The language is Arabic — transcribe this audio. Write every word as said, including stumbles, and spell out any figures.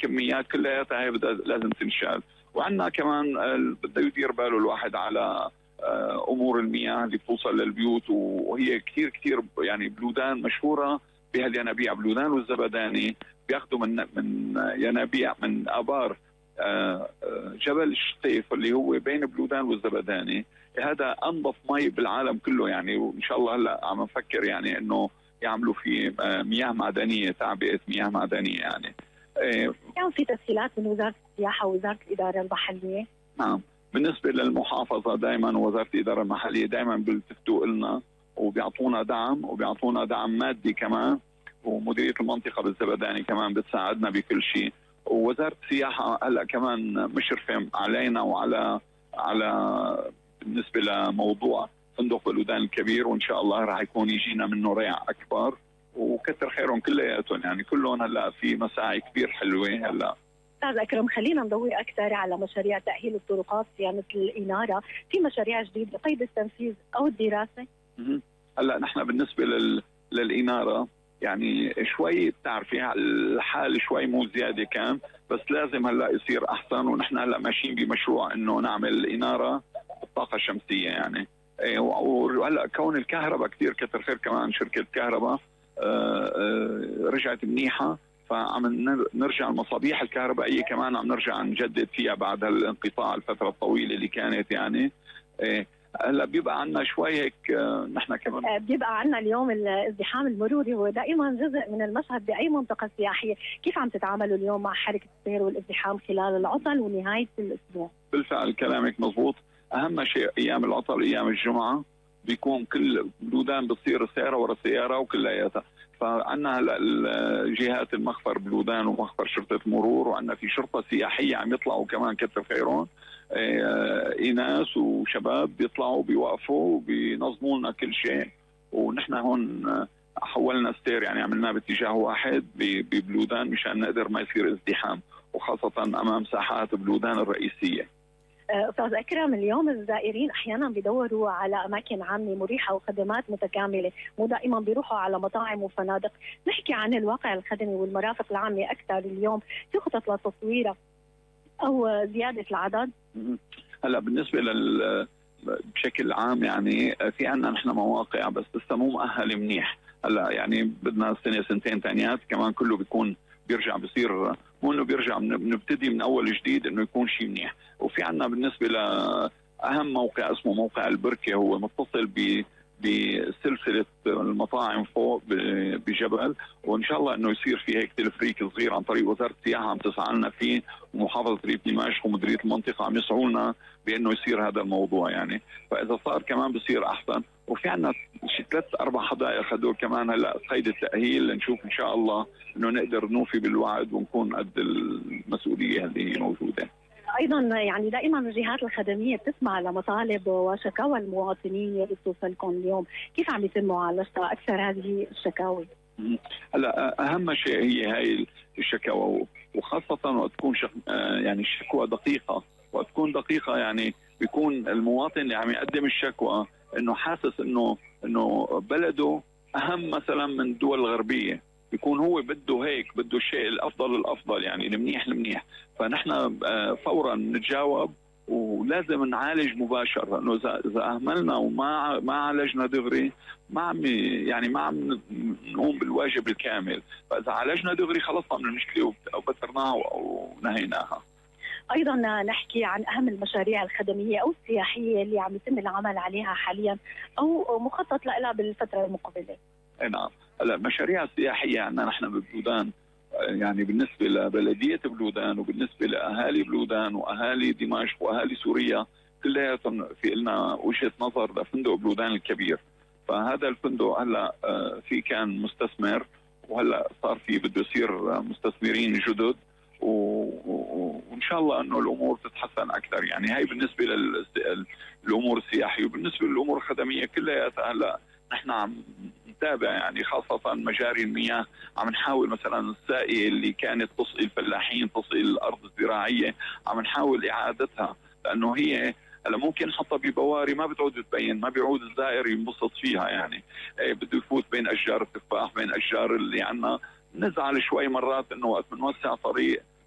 كميات كلياتها هي بدها لازم تنشال. وعندنا كمان بده يدير باله الواحد على امور المياه اللي بتوصل للبيوت، وهي كثير كثير يعني بلودان مشهوره بهالينابيع. بلودان والزبداني بياخذوا من من ينابيع من ابار جبل الشطيف اللي هو بين بلودان والزبداني. هذا انظف مي بالعالم كله يعني، وان شاء الله هلا عم نفكر يعني انه يعملوا في مياه معدنيه، تعبئه مياه معدنيه يعني. كان في تسهيلات من وزاره السياحه ووزاره الاداره المحليه؟ نعم، بالنسبه للمحافظه دائما وزاره الاداره المحليه دائما بيلتفتوا لنا وبيعطونا دعم، وبيعطونا دعم مادي كمان، ومديريه المنطقه بالزبداني كمان بتساعدنا بكل شيء. ووزاره السياحه هلا كمان مشرفه علينا وعلى على بالنسبه لموضوع فندق بلودان الكبير، وان شاء الله راح يكون يجينا منه ريع اكبر، وكثر خيرهم كلياتهم يعني. كلهم هلا في مساعي كبير حلوه. هلا استاذ اكرم خلينا ندور اكثر على مشاريع تاهيل الطرقات، صيانه الاناره، في مشاريع جديده قيد التنفيذ او الدراسه؟ هلا نحن بالنسبه لل... للاناره يعني شوي بتعرفي الحال شوي مو زياده كان، بس لازم هلا يصير احسن. ونحن هلا ماشيين بمشروع انه نعمل اناره بالطاقه الشمسيه يعني. وهلا كون الكهرباء كثير كثر خير كمان شركه الكهرباء رجعت منيحه، فعم نرجع المصابيح الكهربائيه كمان عم نرجع نجدد فيها بعد الانقطاع الفتره الطويله اللي كانت يعني. هلا بيبقى عندنا شوي هيك نحن كمان بيبقى عندنا اليوم الازدحام المروري هو دائما جزء من المشهد باي منطقه سياحيه، كيف عم تتعاملوا اليوم مع حركه السير والازدحام خلال العطل ونهايه الاسبوع؟ بالفعل كلامك مضبوط. اهم شيء ايام العطل ايام الجمعه بيكون كل بلودان بتصير سياره ورا سياره وكلياتها. فعندنا هلا الجهات المخفر بلودان ومخفر شرطه المرور، وعندنا في شرطه سياحيه عم يطلعوا كمان كثر خيرهم، ايناس وشباب بيطلعوا بيوقفوا وبينظموا لنا كل شيء. ونحن هون حولنا السير يعني عملناه باتجاه واحد ببلودان مشان نقدر ما يصير ازدحام، وخاصه امام ساحات بلودان الرئيسيه. استاذ اكرم اليوم الزائرين احيانا بيدوروا على اماكن عامه مريحه وخدمات متكامله، مو دائما بيروحوا على مطاعم وفنادق، نحكي عن الواقع الخدمي والمرافق العامه اكثر اليوم، في خطط لتطويرها او زياده العدد؟ هلا بالنسبه لل بشكل عام يعني في عندنا نحن مواقع بس لسه مو مؤهله منيح. هلا يعني بدنا سنه سنتين ثانيات كمان كله بيكون بيرجع بصير، مو انه بيرجع بنبتدي من اول جديد انه يكون شيء منيح. وفي عندنا بالنسبه لاهم موقع اسمه موقع البركه، هو متصل ب بسلسله المطاعم فوق بجبل، وان شاء الله انه يصير في هيك تلفريك صغير عن طريق وزاره السياحه عم تسعى لنا فيه، ومحافظه ريف دمشق ومديريه المنطقه عم يسعوا لنا بانه يصير هذا الموضوع يعني. فاذا صار كمان بصير احسن. وفي عندنا شي ثلاث اربع حدائق هدول كمان هلا قيد التاهيل، لنشوف ان شاء الله انه نقدر نوفي بالوعد ونكون قد المسؤوليه اللي هي موجوده. ايضا يعني دائما الجهات الخدميه بتسمع لمطالب وشكاوى المواطنين اللي بتوصلكم اليوم، كيف عم يتم معالجتها اكثر هذه الشكاوي؟ هلا اهم شيء هي هاي الشكاوى، وخاصه وقت تكون شك... يعني الشكوى دقيقه، وقت تكون دقيقه يعني بيكون المواطن اللي عم يقدم الشكوى انه حاسس انه انه بلده اهم مثلا من الدول الغربيه، بيكون هو بده هيك، بده الشيء الافضل الافضل يعني المنيح المنيح. فنحن فورا نتجاوب ولازم نعالج مباشره، لانه اذا اذا اهملنا وما ما عالجنا دغري ما عم يعني ما عم نقوم بالواجب الكامل. فاذا عالجنا دغري خلصنا من المشكله وبترناها ونهيناها. ايضا نحكي عن اهم المشاريع الخدميه او السياحيه اللي عم يتم العمل عليها حاليا او مخطط لها بالفتره المقبله. نعم، هلا المشاريع السياحيه عندنا نحن ببلودان يعني بالنسبه لبلديه بلودان وبالنسبه لاهالي بلودان واهالي دمشق واهالي سوريا كلياتهم في لنا وجهه نظر لفندق بلودان الكبير. فهذا الفندق هلا في كان مستثمر، وهلا صار في بده يصير مستثمرين جدد، وان شاء الله انه الامور تتحسن اكثر يعني. هي بالنسبه للامور السياحيه. وبالنسبه للامور الخدميه كلياتها هلا نحن عم نتابع يعني، خاصه مجاري المياه عم نحاول مثلا الساقيه اللي كانت تسقي الفلاحين تسقي الارض الزراعيه عم نحاول اعادتها، لانه هي هلا ممكن نحطها ببواري ما بتعود تبين، ما بيعود الزائر ينبسط فيها يعني. إيه بده يفوت بين اشجار التفاح بين اشجار اللي عندنا. نزعل شوي مرات انه وقت بنوسع طريق